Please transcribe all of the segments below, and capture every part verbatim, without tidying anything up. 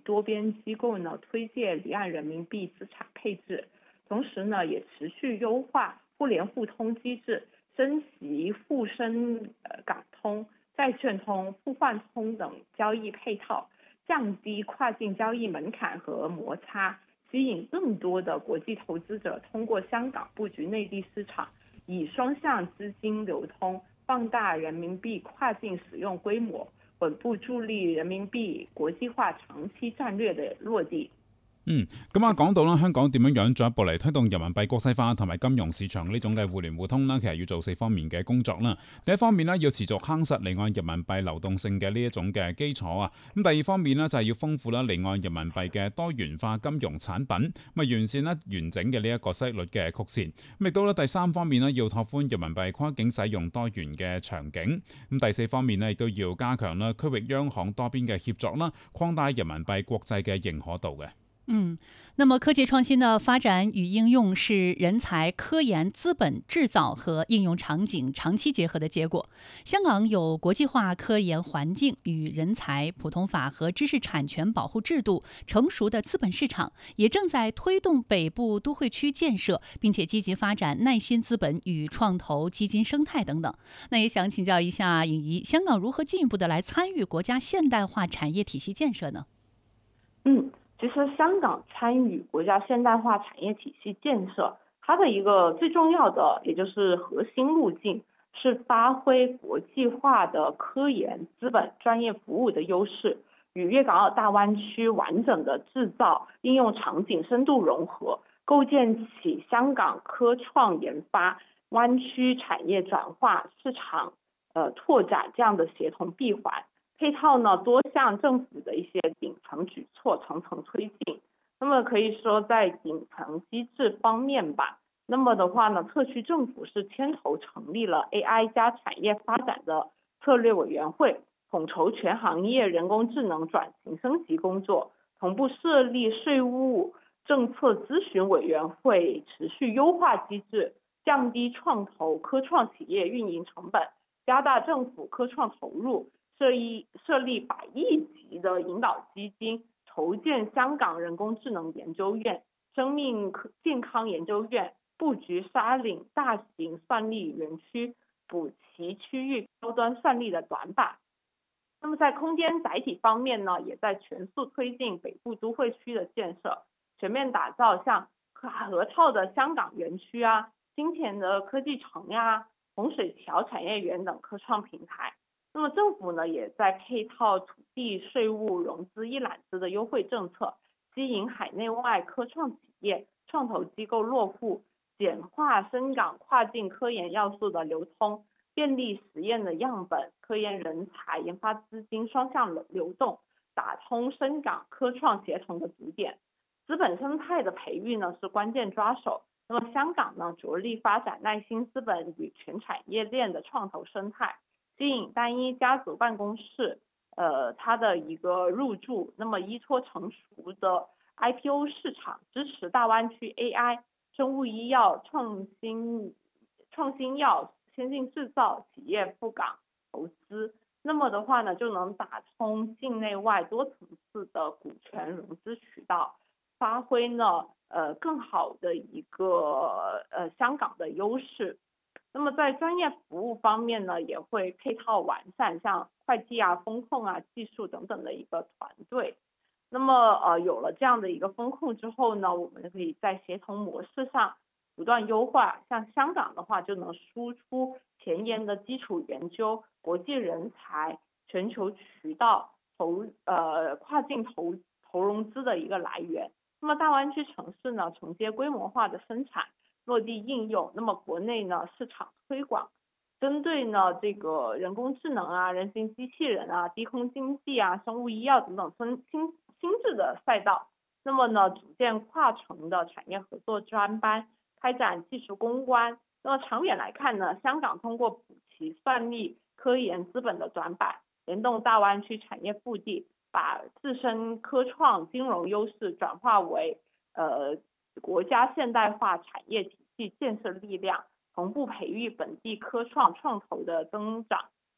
多边机构呢推介离岸人民币资产配置，同时呢也持续优化互联互通机制，升级沪深呃港通、债券通、互换通等交易配套，降低跨境交易门槛和摩擦，吸引更多的国际投资者通过香港布局内地市场，以双向资金流通放大人民币跨境使用规模，稳步助力人民幣國際化長期戰略嘅落地。 嗯，咁啊講到啦，香港點樣樣進一步嚟推動人民幣國際化同埋金融市場呢種嘅互聯互通啦，其實要做四方面嘅工作啦。第一方面呢，要持續夯實離岸人民幣流動性嘅呢一種嘅基礎啊。咁第二方面呢，就係要豐富啦離岸人民幣嘅多元化金融產品，咁啊完善啦完整嘅呢一個息率嘅曲線。咁亦都咧第三方面呢，要拓寬人民幣跨境使用多元嘅場景。咁第四方面呢，亦都要加強啦區域央行多邊嘅協作啦，擴大人民幣國際嘅認可度嘅。 嗯，那麼科技創新的發展與應用是人才、科研、資本、製造和應用場景長期結合的結果。香港有國際化科研環境與人才、普通法和知識產權保護制度成熟的資本市場，也正在推動北部都會區建設，並且積極發展耐心資本與創投基金生態等等。那也想請教一下穎儀，香港如何進一步的來參與國家現代化產業體系建設呢？ 嗯。其實香港參與國家現代化產業體系建設，它的一個最重要的，也就是核心路徑，是發揮國際化的科研、資本、專業服務的優勢，與粵港澳大灣區完整的製造應用場景深度融合，構建起香港科創研發、灣區產業轉化、市場呃拓展這樣的協同閉環。配套呢多項政府的一些頂層舉措層層推進，那麼可以說在頂層機制方面吧，那麼的話呢，特區政府是牽頭成立了 A I 加產業發展的策略委員會，統籌全行業人工智能轉型升級工作，同步設立稅務政策諮詢委員會，持續優化機制，降低創投科創企業運營成本，加大政府科創投入。設立設立百億級的引導基金，籌建香港人工智能研究院、生命健康研究院，布局沙嶺大型算力園區，補齊區域高端算力的短板。那麼在空間載體方面呢，也在全速推進北部都會區的建設，全面打造像河套的香港園區啊、新田的科技城呀、啊、洪水橋產業園等科創平台。那麼政府呢，也在配套土地、稅務、融資一攬子的優惠政策，吸引海內外科創企業、創投機構落戶，簡化深港跨境科研要素的流通，便利實驗的樣本、科研人才、研發資金雙向流動，打通深港科創協同的節點。資本生態的培育呢，是關鍵抓手。那麼香港呢，着力發展耐心資本與全產業鏈的創投生態，吸引單一家族辦公室，呃，它的一個入駐，那麼依托成熟的 I P O 市場，支持大灣區 A I、生物醫藥、創新創新藥、先進製造企業赴港投資，那麼的話呢，就能打通境內外多層次的股權融資渠道，發揮呢，呃，更好的一個呃香港的優勢。那麼在專業服務方面呢，也會配套完善，像會計啊、風控啊、技術等等的一個團隊。那麼呃，有了這樣的一個風控之後呢，我們可以在協同模式上不斷優化。像香港的話，就能輸出前沿的基礎研究、國際人才、全球渠道投呃跨境投投融資的一個來源。那麼大灣區城市呢，承接規模化的生產。落地應用，那麼國內呢市場推廣，針對呢這個人工智能啊、人形機器人啊、低空經濟啊、生物醫藥等等新新新質的賽道，那麼呢組建跨城的產業合作專班，開展技術攻關。那麼長遠來看呢，香港通過補齊算力、科研資本的短板，聯動大灣區產業腹地，把自身科創金融優勢轉化為呃。國家現代化產業體系建設力量，同步培育本地科創創投的增長。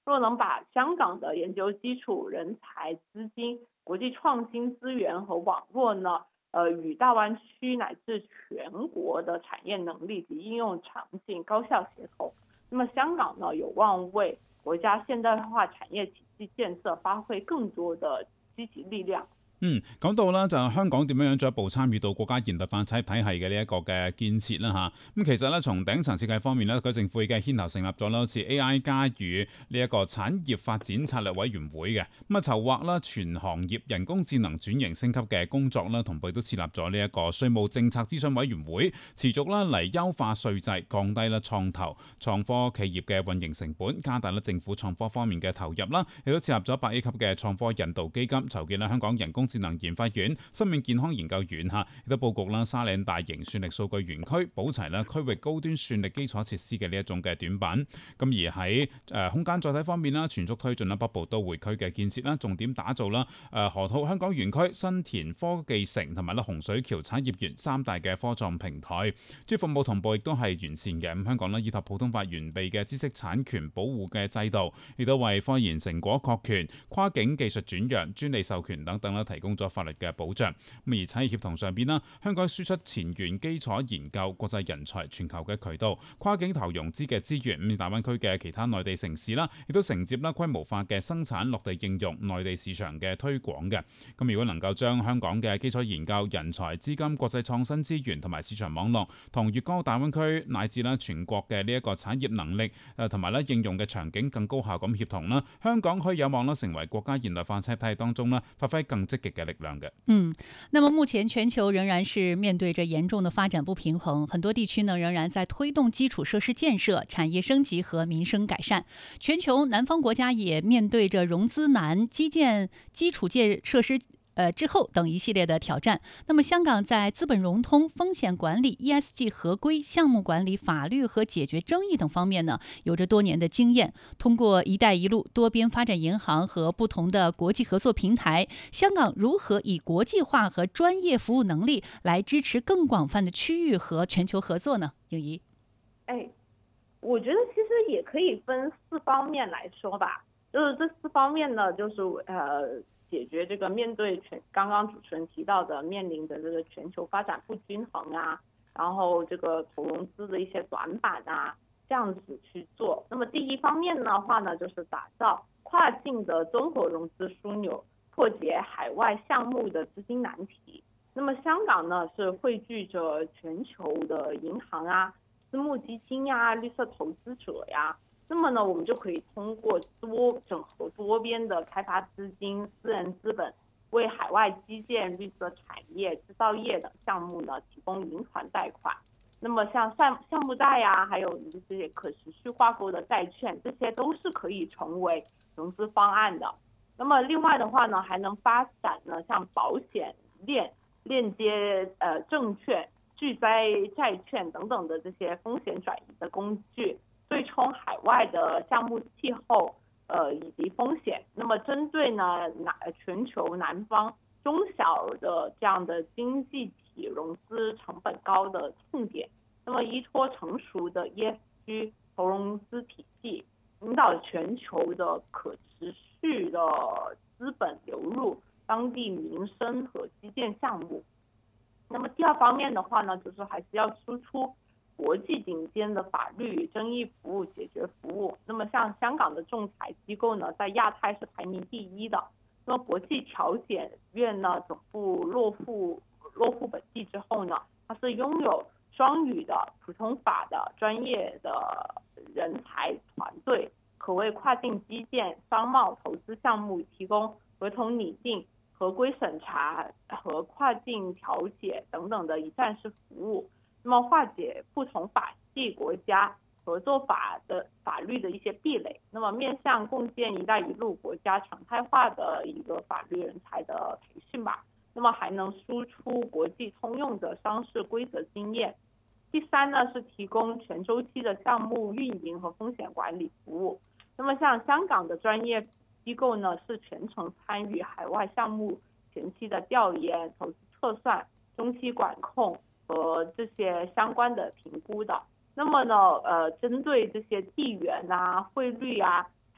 若能把香港的研究基础、人才、资金、国际创新资源和网络呢，呃，与大湾区乃至全国的产业能力及应用场景高效协同，那么香港呢，有望为國家現代化產業體系建設發揮更多的積極力量。 嗯，講到啦，就香港點樣樣進一步參與到國家現代化產業體系嘅呢一個嘅建設啦嚇。咁其實咧，從頂層設計方面咧，佢政府已經係牽頭成立咗啦，好似 A I 加與呢一個產業發展策略委員會嘅，咁啊籌劃啦全行業人工智能轉型升級嘅工作啦，同步都設立咗呢一個稅務政策諮詢委員會，持續啦嚟優化稅制，降低啦創投創科企業嘅運營成本，加大啦政府創科方面嘅投入啦，亦都設立咗百億級嘅創科引導基金，籌建啦香港人工智能研發院、生命健康研究院嚇，亦都佈局啦沙嶺大型算力數據園區，補齊啦區域高端算力基礎設施嘅呢一種嘅短板。咁而喺誒、呃、空間載體方面啦，全速推進啦北部都會區嘅建設啦，重點打造啦誒河套香港園區、新田科技城同埋啦洪水橋產業園三大嘅科創平台。專業服務同步亦都係完善嘅。咁香港啦依託普通法完備嘅知識產權保護嘅制度，亦都為科研成果確權、跨境技術轉讓、專利授權等等啦提供咗法律嘅保障。咁而產業協同上邊啦，香港輸出前沿基礎研究、國際人才、全球嘅渠道、跨境投融資嘅資源。咁大灣區嘅其他內地城市啦，亦都承接啦規模化嘅生產落地應用、內地市場嘅推廣嘅。咁如果能夠將香港嘅基礎研究、人才、資金、國際創新資源同埋市場網絡，同粵港澳大灣區乃至啦全國嘅呢一個產業能力誒同埋咧應用嘅場景更高效咁協同啦，香港可以有望啦成為國家現代化體系當中啦發揮更積極嘅力量嘅。 嗯，那麼目前全球仍然是面對着嚴重的發展不平衡，很多地區呢仍然在推動基礎設施建設、產業升級和民生改善。全球南方國家也面對着融資難、基建基礎建設施呃之後等一系列的挑戰。那麼香港在資本融通、風險管理、E S G 合規、項目管理、法律和解決爭議等方面呢，有着多年的經驗。通過一帶一路、多邊發展銀行和不同的國際合作平台，香港如何以國際化和專業服務能力來支持更廣泛的區域和全球合作呢？穎儀， 哎，我覺得其實也可以分四方面來說吧，就是這四方面呢，就是呃。解決這個面對全剛剛主持人提到的面臨的這個全球發展不均衡啊，然後這個投融資的一些短板啊，這樣子去做。那麼第一方面的話呢，就是打造跨境的綜合融資樞紐，破解海外項目的資金難題。那麼香港呢是匯聚着全球的銀行啊、私募基金呀、綠色投資者呀。那麼呢，我們就可以通過多整合多邊的開發資金、私人資本，為海外基建、綠色產業、製造業等項目呢提供銀團貸款。那麼像項項目債呀、啊，還有這些可持續掛鈎的債券，這些都是可以成為融資方案的。那麼另外的話呢，還能發展呢，像保險鏈鏈接呃證券、巨災債券等等的這些風險轉移的工具。對沖海外的項目氣候，呃以及風險。那麼針對呢南全球南方中小的這樣的經濟體融資成本高的痛點，那麼依託成熟的 E S G 投融資體系，引導全球的可持續的資本流入當地民生和基建項目。那麼第二方面的話呢，就是還是要輸出國際頂尖的法律爭議服務解決服務。那麼像香港的仲裁機構呢，在亞太是排名第一的。那麼國際調解院呢，總部落戶落戶本地之後呢，它是擁有雙語的普通法的專業的人才團隊，可為跨境基建、商貿投資項目提供合同擬定、合規審查和跨境調解等等的一站式服務。那麼化解不同法系國家合作法的法律的一些壁壘，那麼面向共建一帶一路國家常態化的一個法律人才的培訓吧。那麼還能輸出國際通用的商事規則經驗。第三呢，是提供全周期的項目運營和風險管理服務。那麼像香港的專業機構呢，是全程參與海外項目前期的調研、投資測算、中期管控和這些相關的評估的。那麼呢，呃，針對這些地緣啊、匯率啊、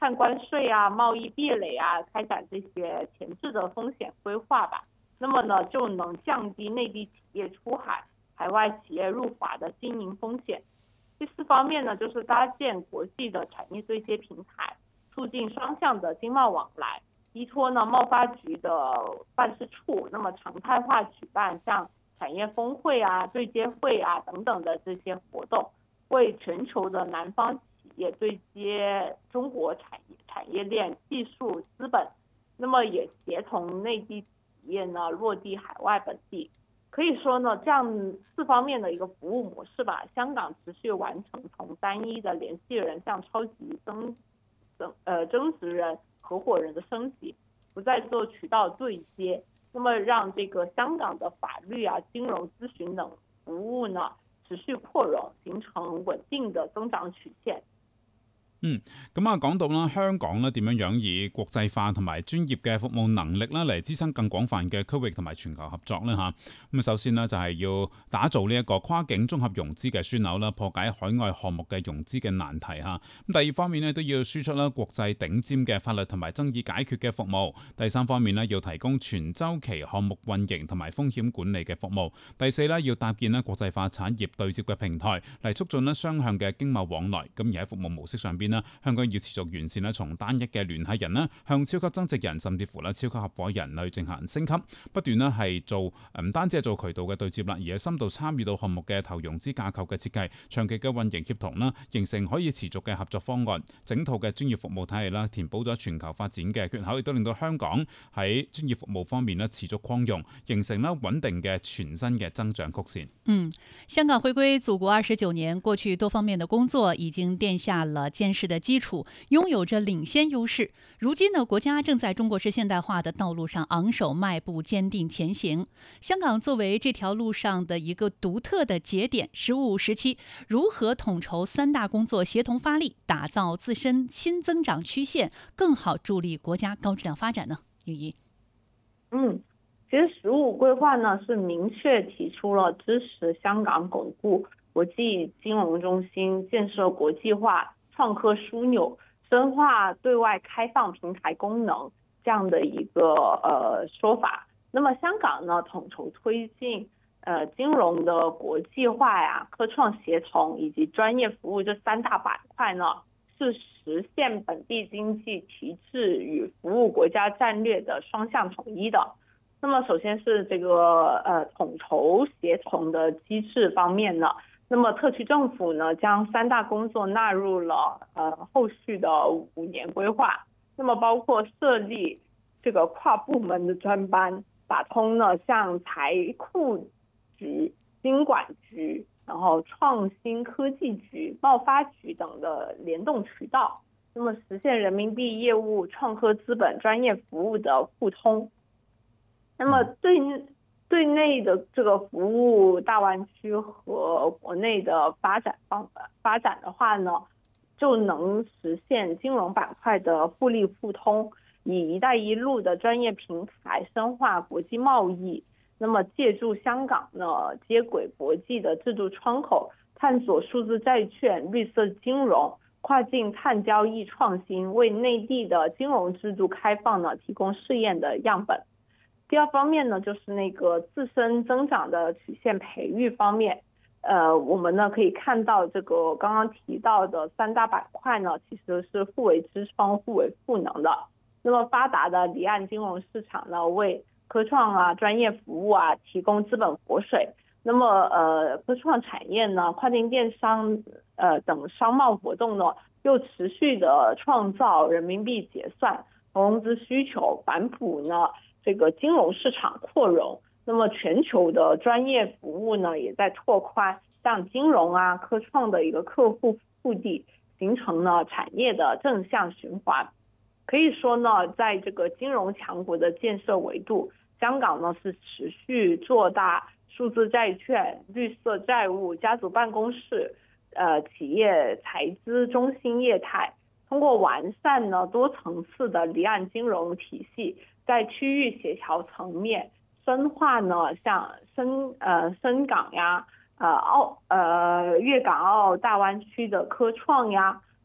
碳关税啊、贸易壁垒啊，开展这些前置的风险规划吧。那么呢，就能降低内地企业出海、海外企业入华的经营风险。第四方面呢，就是搭建国际的产业对接平台，促进双向的经贸往来。依托呢贸发局的办事处，那么常态化举办像产业峰会啊、对接会啊等等的这些活动，为全球的南方企业对接中国产业产业链、技术、资本，那么也协同内地企业呢落地海外本地。可以说呢，这样四方面的一个服务模式吧，香港持续完成从单一的联系人向超级增增呃增值人、合伙人的升级，不再做渠道对接，那么让这个香港的法律啊、金融咨询等服務呢持續擴容，形成穩定的增長曲線。 嗯，咁啊講到啦，香港咧點樣樣以國際化同埋專業嘅服務能力啦嚟支撐更廣泛嘅區域同埋全球合作咧嚇。咁啊首先呢，就係要打造呢一個跨境綜合融資嘅樞紐啦，破解海外項目嘅融資嘅難題嚇。咁第二方面呢，都要輸出啦國際頂尖嘅法律同埋爭議解決嘅服務。第三方面呢，要提供全週期項目運營同埋風險管理嘅服務。第四呢，要搭建咧國際化產業對接嘅平台嚟促進咧雙向嘅經貿往來。咁而喺服務模式上邊，香港要持續完善咧，從單一嘅聯繫人咧，向超級增值人，甚至乎咧超級合夥人去進行升級，不斷咧係做唔單止係做渠道嘅對接啦，而係深度參與到項目嘅投融資架構嘅設計、長期嘅運營協同啦，形成可以持續嘅合作方案。整套嘅專業服務體系啦，填補咗全球發展嘅缺口，亦都令到香港喺專業服務方面咧持續擴容，形成咧穩定嘅全新嘅增長曲線。 嗯，香港回歸祖國二十九年，過去多方面的工作已經奠下了堅實的基礎，擁有着領先優勢。如今呢，國家正在中國式現代化的道路上昂首邁步，堅定前行。香港作為這條路上的一個獨特的節點，十五時期如何統籌三大工作，協同發力，打造自身新增長曲線，更好助力國家高質量發展呢？盈怡， 嗯。其實十五規劃呢是明確提出了支持香港鞏固國際金融中心、建設國際化創科樞紐、深化對外開放平台功能這樣的一個呃說法。那麼香港呢統籌推進呃金融的國際化呀、科創協同以及專業服務這三大板塊呢，是實現本地經濟提質與服務國家戰略的雙向統一的。那麼首先是這個呃統籌協同的機制方面呢，那麼特區政府呢將三大工作納入了呃後續的五年規劃，那麼包括設立這個跨部門的專班，打通呢像財庫局、經管局，然後創新科技局、貿發局等的聯動渠道，那麼實現人民幣業務、創科資本、專業服務的互通。那麼對對內的這個服務大灣區和國內的發展方發展的話呢，就能實現金融板塊的互利互通，以一帶一路的專業平台深化國際貿易。那麼借助香港呢接軌國際的制度窗口，探索數字債券、綠色金融、跨境碳交易創新，為內地的金融制度開放呢提供試驗的樣本。第二方面呢，就是那個自身增長的曲線培育方面，呃，我們呢可以看到這個剛剛提到的三大板塊呢，其實是互為支撐、互為賦能的。那麼發達的離岸金融市場呢，為科創啊、專業服務啊提供資本活水。那麼呃，科創產業呢、跨境電商呃等商貿活動呢，又持續的創造人民幣結算、融資需求，反哺呢。這個金融市場擴容，那麼全球的專業服務呢，也在拓寬，像金融啊、科創的一個客戶腹地，形成了產業的正向循環。可以說呢，在這個金融強國的建設維度，香港呢是持續做大數字債券、綠色債務、家族辦公室、呃企業財資中心業態，通過完善呢多層次的離岸金融體系。在區域協調層面深化呢，像深呃深港呀、呃澳呃粵港澳大灣區的科創呀，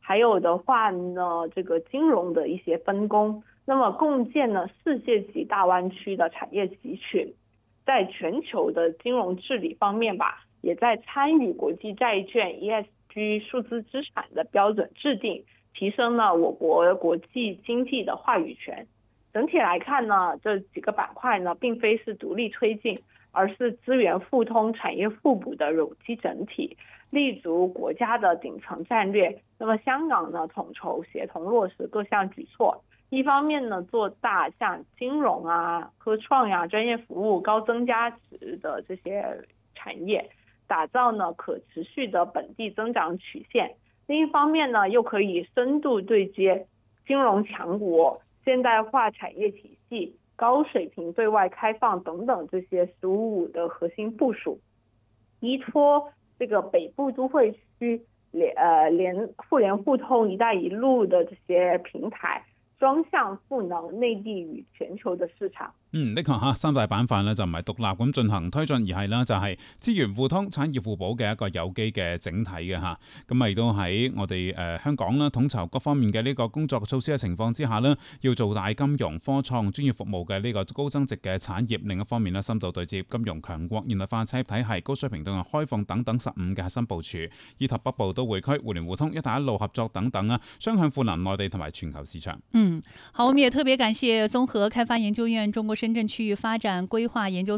还有的话呢，这个金融的一些分工，那么共建呢世界级大湾区的产业集群，在全球的金融治理方面吧，也在参与国际债券 E S G 数字资产的标准制定，提升了我国国际经济的话语权。整体来看呢，这几个板块呢，并非是独立推进，而是资源互通、产业互补的有机整体，立足国家的顶层战略。那么香港呢，统筹协同落实各项举措，一方面呢，做大像金融啊、科创呀、专业服务、高增加值的这些产业，打造呢可持续的本地增长曲线；另一方面呢，又可以深度对接金融强国、现代化产业体系、高水平对外开放等等这些“十五五”的核心部署，依托这个北部都会区联呃联互联互通“一带一路”的这些平台，雙向賦能內地與全球的市場。 嗯，的確嚇，三大板塊咧就唔係獨立咁進行推進，而係咧就係資源互通、產業互補嘅一個有機嘅整體嘅嚇。咁啊亦都喺我哋誒、呃、香港啦，統籌各方面嘅呢個工作措施嘅情況之下呢，要做大金融、科創、專業服務嘅呢個高增值嘅產業。另一方面呢，深度對接金融強國、現代化產業體系、高水平對外開放等等十五嘅核心部署，以及北部都會區互聯互通、一帶一路合作等等啊，雙向賦能內地同埋全球市場。 嗯，好，我們也特別感謝綜合開發研究院中國深圳區域發展規劃研究